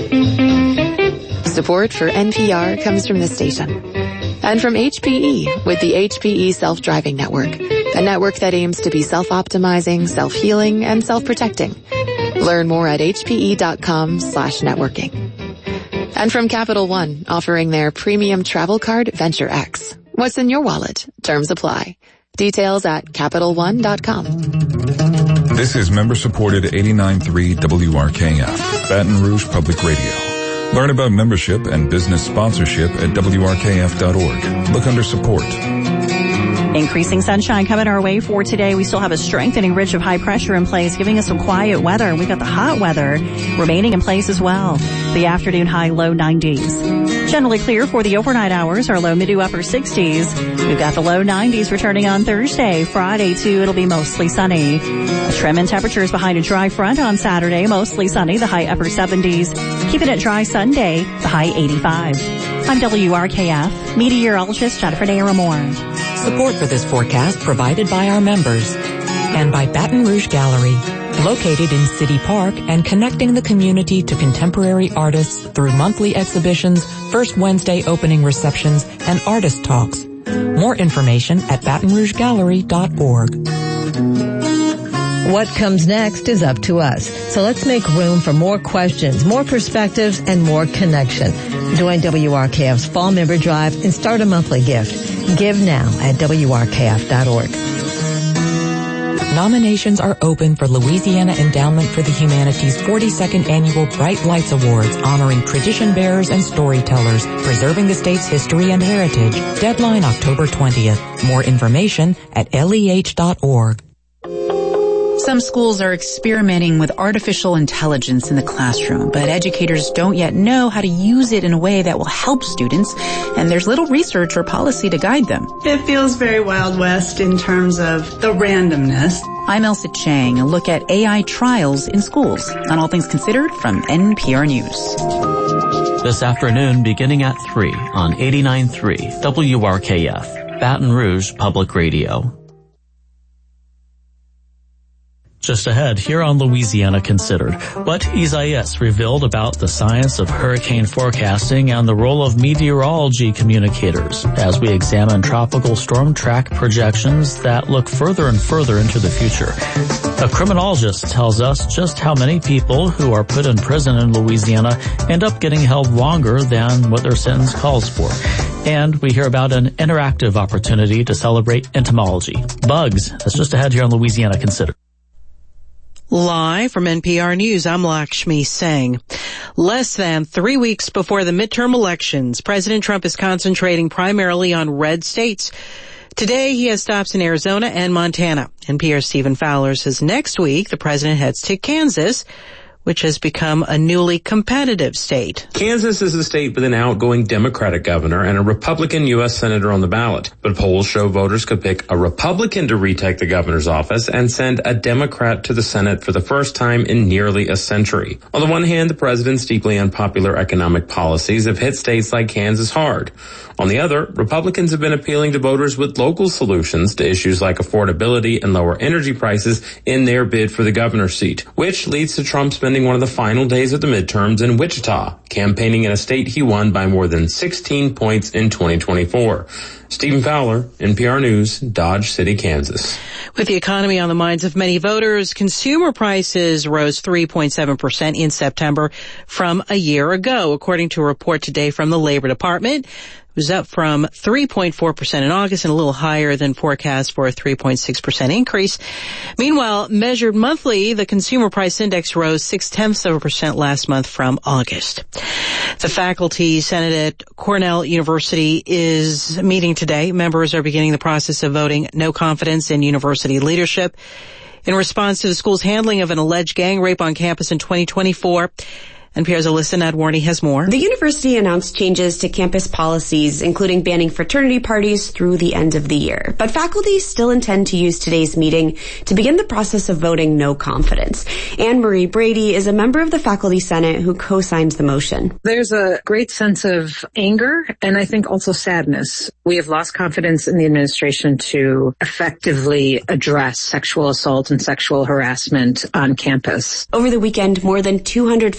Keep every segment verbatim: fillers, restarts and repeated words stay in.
Support for N P R comes from this station. And from H P E with the H P E Self-Driving Network, a network that aims to be self-optimizing, self-healing, and self-protecting. Learn more at hpe.com slash networking. And from Capital One, offering their premium travel card, Venture X. What's in your wallet? Terms apply. Details at capital one dot com. This is member-supported eighty-nine point three W R K F, Baton Rouge Public Radio. Learn about membership and business sponsorship at W R K F dot org. Look under support. Increasing sunshine coming our way for today. We still have a strengthening ridge of high pressure in place, giving us some quiet weather. We've got the hot weather remaining in place as well. The afternoon high, low nineties. Generally clear for the overnight hours, our low mid to upper sixties. We've got the low nineties returning on Thursday. Friday, too, it'll be mostly sunny. A trim in temperatures behind a dry front on Saturday, mostly sunny, the high upper seventies. Keeping it dry Sunday, the high eighty-five. I'm W R K F meteorologist Jennifer Naramore. Support for this forecast provided by our members and by Baton Rouge Gallery, located in City Park and connecting the community to contemporary artists through monthly exhibitions, first Wednesday opening receptions, and artist talks. More information at baton rouge gallery dot org. What comes next is up to us. So let's make room for more questions, more perspectives, and more connection. Join W R K F's Fall Member Drive and start a monthly gift. Give now at W R K F dot org. Nominations are open for Louisiana Endowment for the Humanities forty-second Annual Bright Lights Awards, honoring tradition bearers and storytellers, preserving the state's history and heritage. Deadline October twentieth. More information at L E H dot org. Some schools are experimenting with artificial intelligence in the classroom, but educators don't yet know how to use it in a way that will help students, and there's little research or policy to guide them. It feels very Wild West in terms of the randomness. I'm Elsa Chang, a look at A I trials in schools on All Things Considered from N P R News. This afternoon beginning at three on eighty-nine point three W R K F, Baton Rouge Public Radio. Just ahead, here on Louisiana Considered, what Isaias revealed about the science of hurricane forecasting and the role of meteorology communicators as we examine tropical storm track projections that look further and further into the future. A criminologist tells us just how many people who are put in prison in Louisiana end up getting held longer than what their sentence calls for. And we hear about an interactive opportunity to celebrate entomology. Bugs. That's just ahead here on Louisiana Considered. Live from N P R News, I'm Lakshmi Singh. Less than three weeks before the midterm elections, President Trump is concentrating primarily on red states. Today, he has stops in Arizona and Montana. N P R's Stephen Fowler says next week, the president heads to Kansas, which has become a newly competitive state. Kansas is a state with an outgoing Democratic governor and a Republican U S senator on the ballot. But polls show voters could pick a Republican to retake the governor's office and send a Democrat to the Senate for the first time in nearly a century. On the one hand, the president's deeply unpopular economic policies have hit states like Kansas hard. On the other, Republicans have been appealing to voters with local solutions to issues like affordability and lower energy prices in their bid for the governor's seat, which leads to Trump spending one of the final days of the midterms in Wichita, campaigning in a state he won by more than sixteen points in twenty twenty-four. Stephen Fowler, N P R News, Dodge City, Kansas. With the economy on the minds of many voters, consumer prices rose three point seven percent in September from a year ago, according to a report today from the Labor Department. It was up from three point four percent in August and a little higher than forecast for a three point six percent increase. Meanwhile, measured monthly, the Consumer Price Index rose six-tenths of a percent last month from August. The Faculty Senate at Cornell University is meeting today. Members are beginning the process of voting no confidence in university leadership in response to the school's handling of an alleged gang rape on campus in twenty twenty-four. N P R's Alyssa Nadwarny has more. The university announced changes to campus policies, including banning fraternity parties through the end of the year. But faculty still intend to use today's meeting to begin the process of voting no confidence. Anne Marie Brady is a member of the Faculty Senate who co-signs the motion. There's a great sense of anger and I think also sadness. We have lost confidence in the administration to effectively address sexual assault and sexual harassment on campus. Over the weekend, more than two hundred faculty and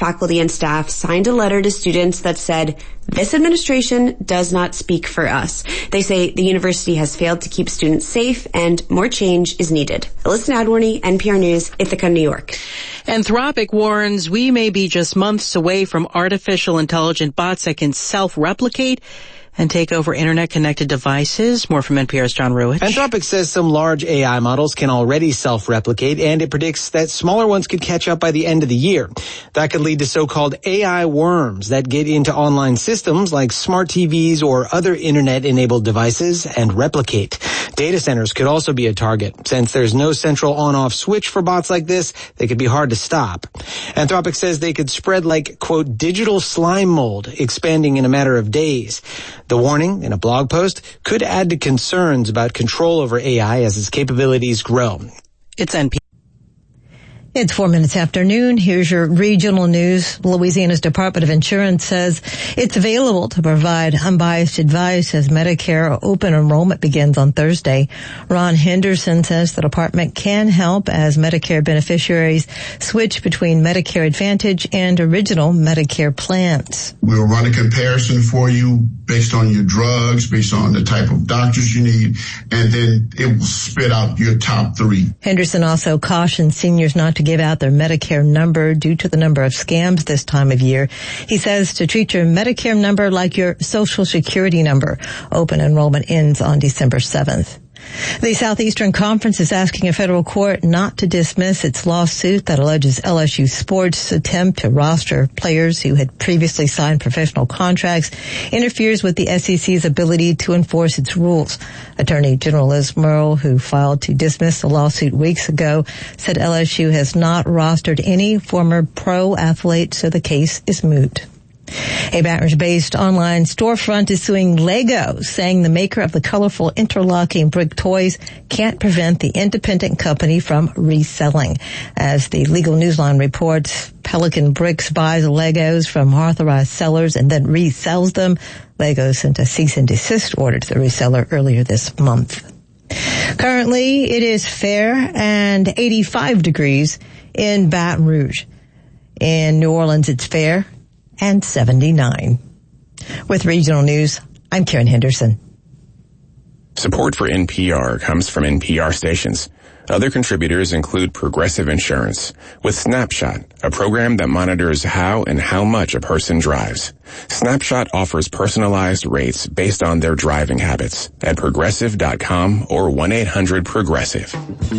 and staff signed a letter to students that said, "This administration does not speak for us." They say the university has failed to keep students safe and more change is needed. Alyssa Nadworny, N P R News, Ithaca, New York. Anthropic warns we may be just months away from artificial intelligent bots that can self-replicate and take over internet-connected devices. More from N P R's John Ruich. Anthropic says some large A I models can already self-replicate, and it predicts that smaller ones could catch up by the end of the year. That could lead to so-called A I worms that get into online systems like smart T Vs or other internet-enabled devices and replicate. Data centers could also be a target. Since there's no central on-off switch for bots like this, they could be hard to stop. Anthropic says they could spread like, quote, digital slime mold, expanding in a matter of days. The warning in a blog post could add to concerns about control over A I as its capabilities grow. It's N P R. It's four minutes after noon. Here's your regional news. Louisiana's Department of Insurance says it's available to provide unbiased advice as Medicare open enrollment begins on Thursday. Ron Henderson says the department can help as Medicare beneficiaries switch between Medicare Advantage and original Medicare plans. We'll run a comparison for you based on your drugs, based on the type of doctors you need, and then it will spit out your top three. Henderson also cautioned seniors not to give out their Medicare number due to the number of scams this time of year. He says to treat your Medicare number like your Social Security number. Open enrollment ends on December seventh. The Southeastern Conference is asking a federal court not to dismiss its lawsuit that alleges L S U Sports' attempt to roster players who had previously signed professional contracts interferes with the S E C's ability to enforce its rules. Attorney General Liz Murrill, who filed to dismiss the lawsuit weeks ago, said L S U has not rostered any former pro athlete, so the case is moot. A Baton Rouge-based online storefront is suing Lego, saying the maker of the colorful interlocking brick toys can't prevent the independent company from reselling. As the Legal Newsline reports, Pelican Bricks buys Legos from authorized sellers and then resells them. Lego sent a cease and desist order to the reseller earlier this month. Currently, it is fair and eighty-five degrees in Baton Rouge. In New Orleans, it's fair and seventy-nine. With regional news, I'm Karen Henderson. Support for N P R comes from N P R stations. Other contributors include Progressive Insurance with Snapshot, a program that monitors how and how much a person drives. Snapshot offers personalized rates based on their driving habits at progressive dot com or one eight hundred progressive.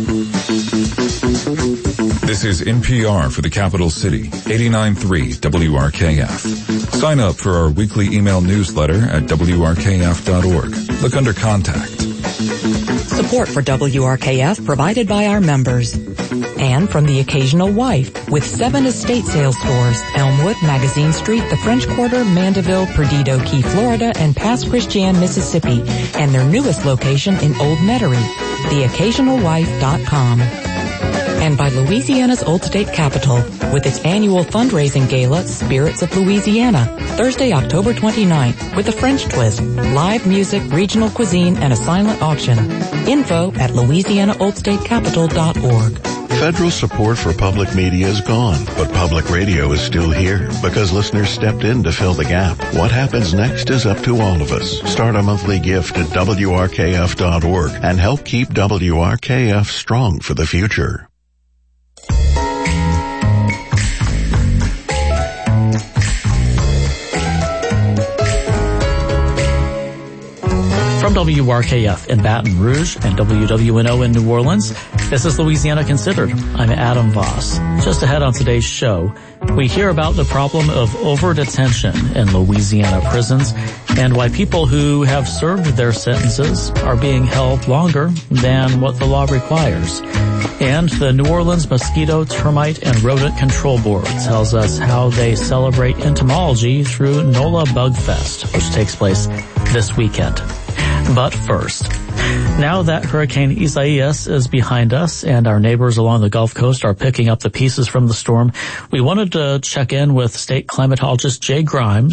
This is N P R for the capital city, eighty-nine point three W R K F. Sign up for our weekly email newsletter at W R K F dot org. Look under Contact. Support for W R K F provided by our members. And from The Occasional Wife, with seven estate sales stores, Elmwood, Magazine Street, the French Quarter, Mandeville, Perdido Key, Florida, and Pass Christian, Mississippi, and their newest location in Old Metairie, the occasional wife dot com. And by Louisiana's Old State Capitol, with its annual fundraising gala, Spirits of Louisiana, Thursday, October twenty-ninth, with a French twist, live music, regional cuisine, and a silent auction. Info at louisiana old state capitol dot org. Federal support for public media is gone, but public radio is still here because listeners stepped in to fill the gap. What happens next is up to all of us. Start a monthly gift at W R K F dot org and help keep W R K F strong for the future. From W R K F in Baton Rouge and W W N O in New Orleans, this is Louisiana Considered. I'm Adam Voss. Just ahead on today's show, we hear about the problem of over-detention in Louisiana prisons and why people who have served their sentences are being held longer than what the law requires. And the New Orleans Mosquito, Termite, and Rodent Control Board tells us how they celebrate entomology through NOLA Bug Fest, which takes place this weekend. But first, now that Hurricane Isaias is behind us and our neighbors along the Gulf Coast are picking up the pieces from the storm, we wanted to check in with state climatologist Jay Grimes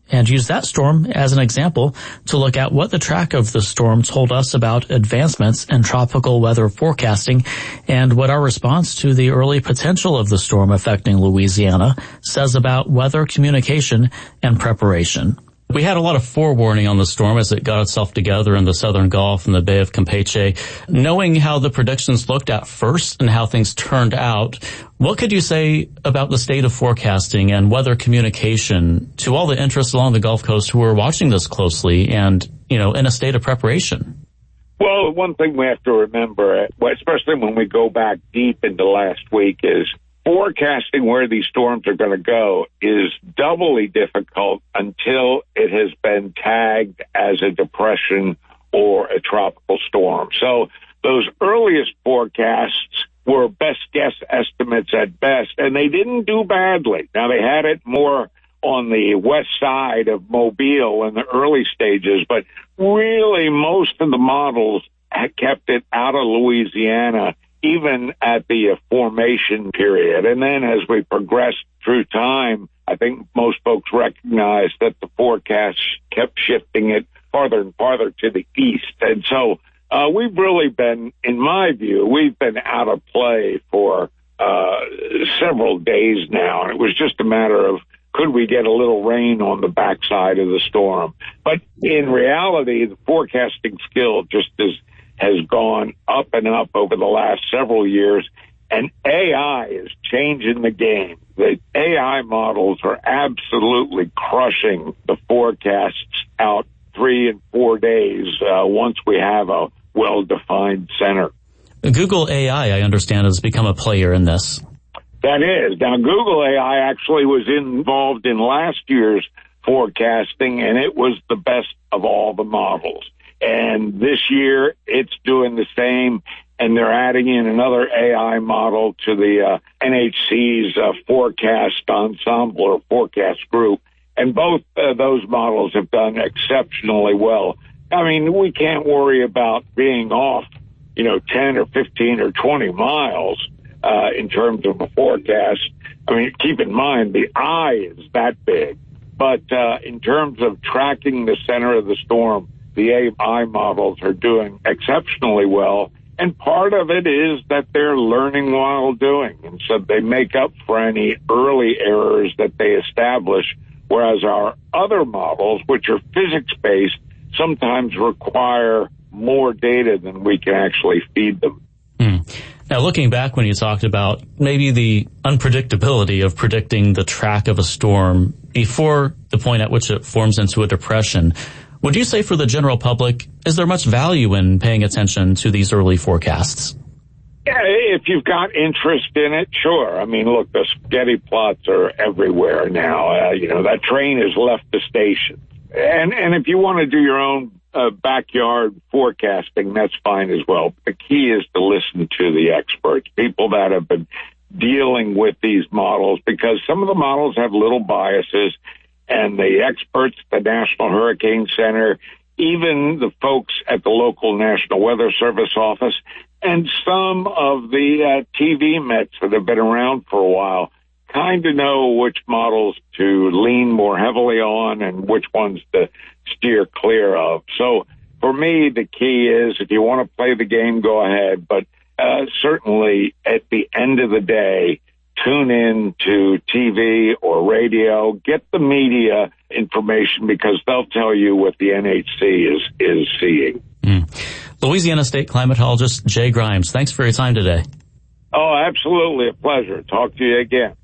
and used that storm as an example to look at what the track of the storm told us about advancements in tropical weather forecasting and what our response to the early potential of the storm affecting Louisiana says about weather communication and preparation. We had a lot of forewarning on the storm as it got itself together in the southern Gulf and the Bay of Campeche. Knowing how the predictions looked at first and how things turned out, what could you say about the state of forecasting and weather communication to all the interests along the Gulf Coast who are watching this closely and, you know, in a state of preparation? Well, one thing we have to remember, especially when we go back deep into last week, is forecasting where these storms are going to go is doubly difficult until it has been tagged as a depression or a tropical storm. So those earliest forecasts were best guess estimates at best, and they didn't do badly. Now, they had it more on the west side of Mobile in the early stages, but really most of the models had kept it out of Louisiana even at the formation period. And then as we progressed through time, I think most folks recognized that the forecast kept shifting it farther and farther to the east. And so uh, we've really been, in my view, we've been out of play for uh, several days now. And it was just a matter of, could we get a little rain on the backside of the storm? But in reality, the forecasting skill just is has gone up and up over the last several years, and A I is changing the game. The A I models are absolutely crushing the forecasts out three and four days uh, once we have a well-defined center. Google A I, I understand, has become a player in this. That is. Now, Google A I actually was involved in last year's forecasting, and it was the best of all the models. And this year, it's doing the same, and they're adding in another A I model to the uh, N H C's uh, forecast ensemble or forecast group. And both uh, those models have done exceptionally well. I mean, we can't worry about being off, you know, ten or fifteen or twenty miles uh, in terms of a forecast. I mean, keep in mind, the eye is that big. But uh, in terms of tracking the center of the storm, the A I models are doing exceptionally well, and part of it is that they're learning while doing, and so they make up for any early errors that they establish, whereas our other models, which are physics-based, sometimes require more data than we can actually feed them. Mm. Now, looking back when you talked about maybe the unpredictability of predicting the track of a storm before the point at which it forms into a depression, would you say for the general public, is there much value in paying attention to these early forecasts? Yeah, if you've got interest in it, sure. I mean, look, the spaghetti plots are everywhere now. Uh, you know, that train has left the station. And and if you want to do your own uh, backyard forecasting, that's fine as well. The key is to listen to the experts, people that have been dealing with these models, because some of the models have little biases. And the experts at the National Hurricane Center, even the folks at the local National Weather Service office, and some of the uh, T V Mets that have been around for a while, kind of know which models to lean more heavily on and which ones to steer clear of. So for me, the key is if you want to play the game, go ahead. But uh, certainly at the end of the day, tune in to T V or radio, get the media information because they'll tell you what the N H C is, is seeing. Mm. Louisiana State climatologist Jay Grimes, thanks for your time today. Oh, absolutely. A pleasure. Talk to you again.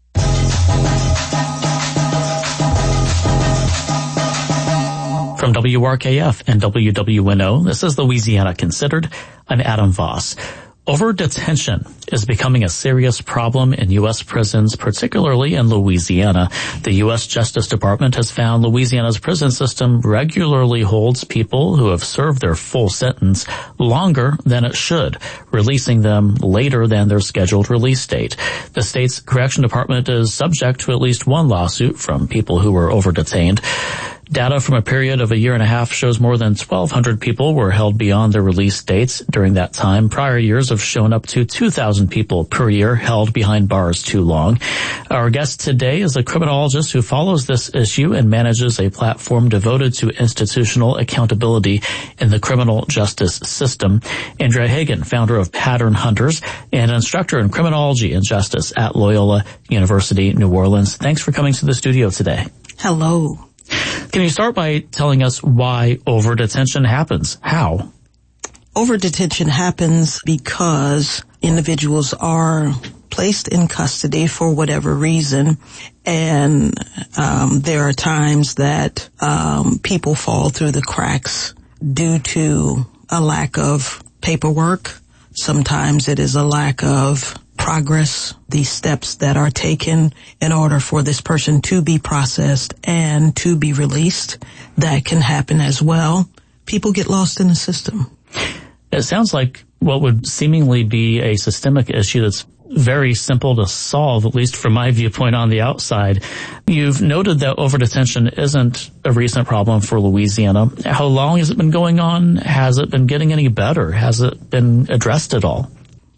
From W R K F and W W N O, this is Louisiana Considered. I'm Adam Voss. Over-detention is becoming a serious problem in U S prisons, particularly in Louisiana. The U S Justice Department has found Louisiana's prison system regularly holds people who have served their full sentence longer than it should, releasing them later than their scheduled release date. The state's correction department is subject to at least one lawsuit from people who were over-detained. Data from a period of a year and a half shows more than twelve hundred people were held beyond their release dates during that time. Prior years have shown up to two thousand people per year held behind bars too long. Our guest today is a criminologist who follows this issue and manages a platform devoted to institutional accountability in the criminal justice system. Andrea Hagen, founder of Pattern Hunters and instructor in criminology and justice at Loyola University, New Orleans. Thanks for coming to the studio today. Hello. Can you start by telling us why over-detention happens? How? Over-detention happens because individuals are placed in custody for whatever reason, and um, there are times that um, people fall through the cracks due to a lack of paperwork. Sometimes it is a lack of progress, the steps that are taken in order for this person to be processed and to be released. That can happen as well. People get lost in the system. It sounds like what would seemingly be a systemic issue that's very simple to solve, at least from my viewpoint on the outside. You've noted that overdetention isn't a recent problem for Louisiana. How long has it been going on? Has it been getting any better? Has it been addressed at all?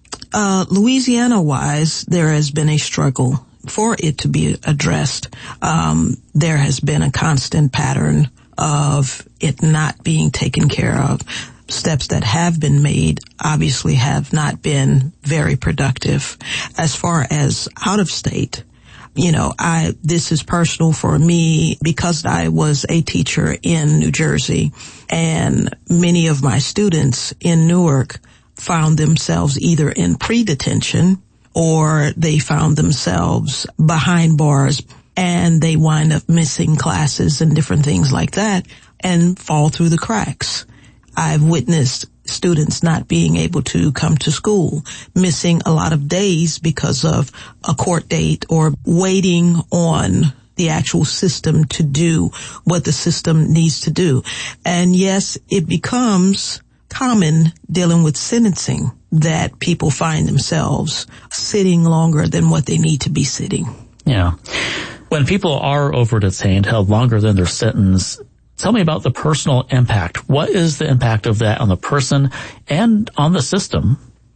Uh, Louisiana-wise, there has been a struggle for it to be addressed. Um, there has been a constant pattern of it not being taken care of. Steps that have been made obviously have not been very productive. As far as out of state, you know, I, this is personal for me because I was a teacher in New Jersey, and many of my students in Newark found themselves either in pre-detention or they found themselves behind bars, and they wind up missing classes and different things like that and fall through the cracks. I've witnessed students not being able to come to school, missing a lot of days because of a court date or waiting on the actual system to do what the system needs to do. And yes, it becomes common dealing with sentencing that people find themselves sitting longer than what they need to be sitting. Yeah. When people are over-detained, held longer than their sentence, tell me about the personal impact. What is the impact of that on the person and on the system?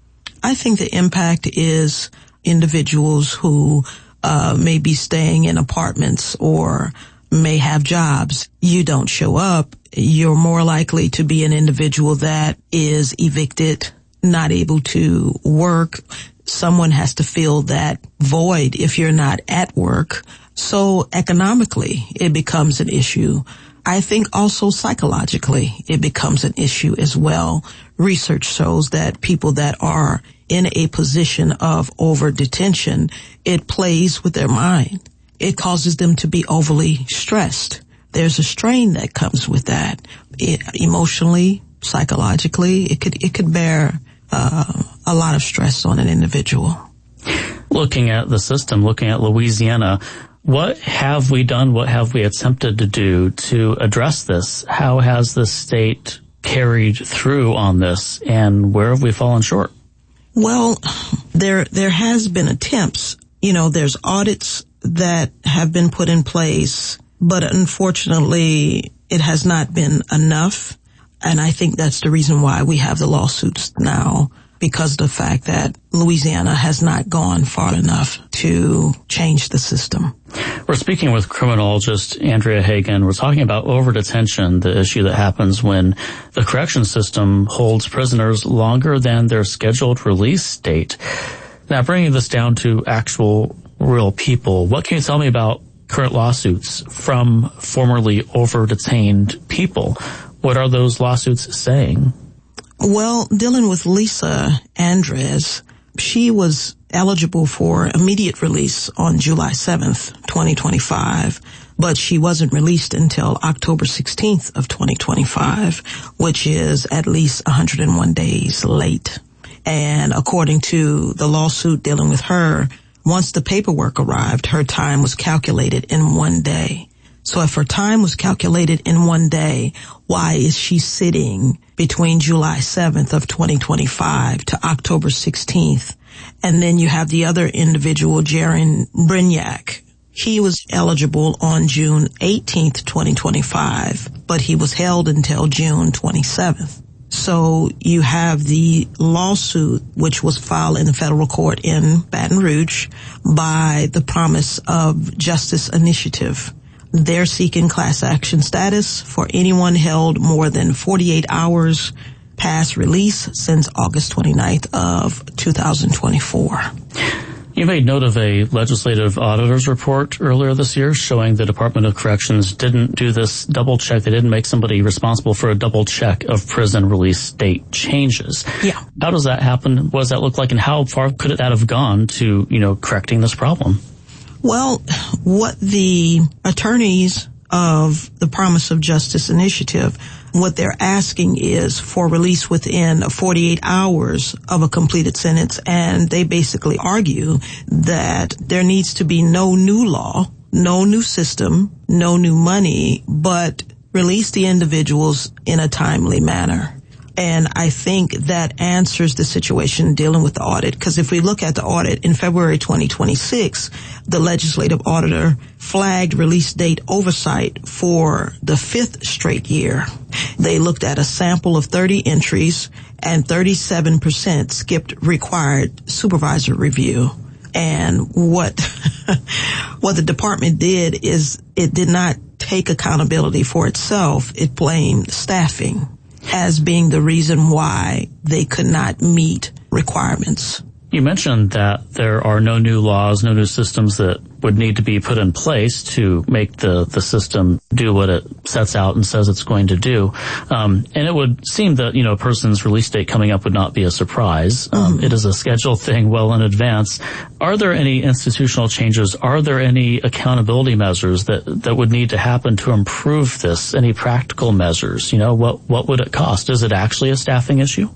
I think the impact is individuals who uh, may be staying in apartments or may have jobs. You don't show up, you're more likely to be an individual that is evicted, not able to work. Someone has to fill that void if you're not at work. So economically, it becomes an issue. I think also psychologically, it becomes an issue as well. Research shows that people that are in a position of over detention, it plays with their mind. It causes them to be overly stressed. There's a strain that comes with that. It, emotionally, psychologically, it could, it could bear uh, a lot of stress on an individual. Looking at the system, looking at Louisiana, what have we done? What have we attempted to do to address this? How has the state carried through on this, and where have we fallen short? Well, there, there has been attempts. You know, there's audits that have been put in place, but unfortunately it has not been enough. And I think that's the reason why we have the lawsuits now, because of the fact that Louisiana has not gone far enough to change the system. We're speaking with criminologist Andrea Hagen. We're talking about over-detention, the issue that happens when the correction system holds prisoners longer than their scheduled release date. Now, bringing this down to actual real people, what can you tell me about current lawsuits from formerly over-detained people? What are those lawsuits saying? Well, dealing with Lisa Andres, she was eligible for immediate release on July seventh, twenty twenty-five, but she wasn't released until October sixteenth of twenty twenty-five, which is at least one hundred one days late. And according to the lawsuit dealing with her, once the paperwork arrived, her time was calculated in one day. So if her time was calculated in one day, why is she sitting between July seventh of twenty twenty-five to October sixteenth? And then you have the other individual, Jaron Brignac. He was eligible on June eighteenth, twenty twenty-five, but he was held until June twenty-seventh. So you have the lawsuit, which was filed in the federal court in Baton Rouge by the Promise of Justice Initiative. They're seeking class action status for anyone held more than forty-eight hours past release since August twenty-ninth of two thousand twenty-four. You made note of a legislative auditor's report earlier this year showing the Department of Corrections didn't do this double check. They didn't make somebody responsible for a double check of prison release date changes. Yeah. How does that happen? What does that look like? And how far could that have gone to, you know, correcting this problem? Well, what the attorneys of the Promise of Justice Initiative, what they're asking is for release within forty-eight hours of a completed sentence, and they basically argue that there needs to be no new law, no new system, no new money, but release the individuals in a timely manner. And I think that answers the situation dealing with the audit, because if we look at the audit in February twenty twenty-six, the legislative auditor flagged release date oversight for the fifth straight year. They looked at a sample of thirty entries, and thirty-seven percent skipped required supervisor review. And what what the department did is it did not take accountability for itself. It blamed staffing as being the reason why they could not meet requirements. You mentioned that there are no new laws, no new systems that would need to be put in place to make the, the system do what it sets out and says it's going to do. Um, and it would seem that, you know, a person's release date coming up would not be a surprise. Um, mm-hmm. It is a scheduled thing well in advance. Are there any institutional changes? Are there any accountability measures that, that would need to happen to improve this? Any practical measures? You know, what, what would it cost? Is it actually a staffing issue?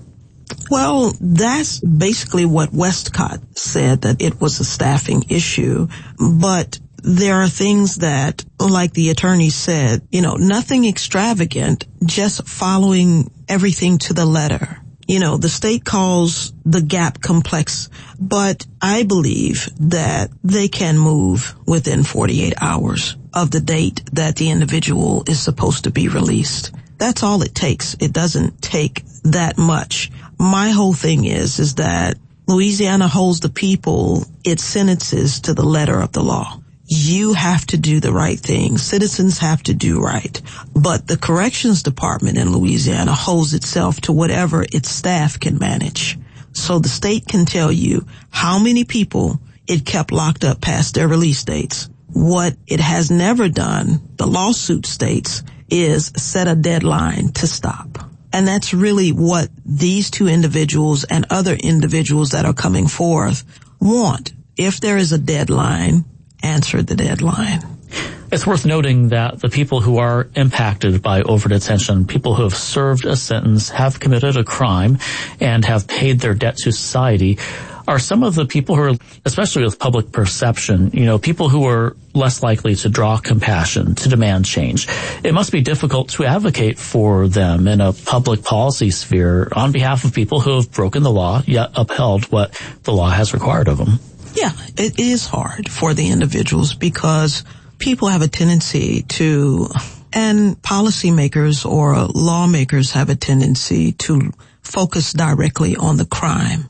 Well, that's basically what Westcott said, that it was a staffing issue. But there are things that, like the attorney said, you know, nothing extravagant, just following everything to the letter. You know, the state calls the gap complex, but I believe that they can move within forty-eight hours of the date that the individual is supposed to be released. That's all it takes. It doesn't take that much. My whole thing is, is that Louisiana holds the people it sentences to the letter of the law. You have to do the right thing. Citizens have to do right. But the corrections department in Louisiana holds itself to whatever its staff can manage. So the state can tell you how many people it kept locked up past their release dates. What it has never done, the lawsuit states, is set a deadline to stop. And that's really what these two individuals and other individuals that are coming forth want. If there is a deadline, answer the deadline. It's worth noting that the people who are impacted by overdetention, people who have served a sentence, have committed a crime, and have paid their debt to society, are some of the people who are, especially with public perception, you know, people who are less likely to draw compassion, to demand change. It must be difficult to advocate for them in a public policy sphere on behalf of people who have broken the law, yet upheld what the law has required of them. Yeah, it is hard for the individuals because people have a tendency to, and policymakers or lawmakers have a tendency to focus directly on the crime.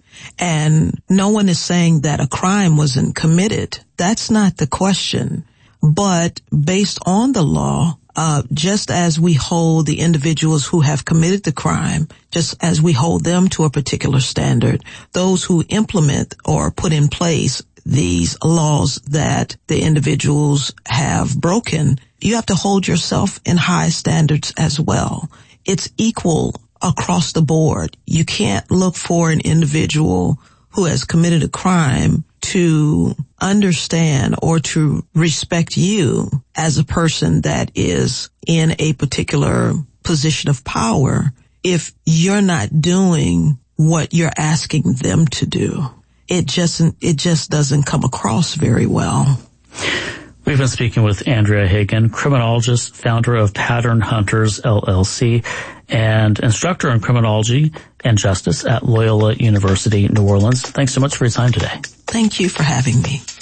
And no one is saying that a crime wasn't committed. That's not the question. But based on the law, uh, just as we hold the individuals who have committed the crime, just as we hold them to a particular standard, those who implement or put in place these laws that the individuals have broken, you have to hold yourself in high standards as well. It's equal across the board. You can't look for an individual who has committed a crime to understand or to respect you as a person that is in a particular position of power if you're not doing what you're asking them to do. It just, it just doesn't come across very well. We've been speaking with Andrea Hagan, criminologist, founder of Pattern Hunters, L L C, and instructor in criminology and justice at Loyola University, New Orleans. Thanks so much for your time today. Thank you for having me.